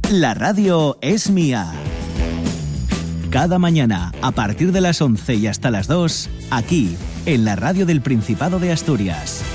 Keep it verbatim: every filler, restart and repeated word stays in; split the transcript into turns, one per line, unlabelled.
La radio es mía. Cada mañana, a partir de las once y hasta las dos, aquí, en la radio del Principado de Asturias.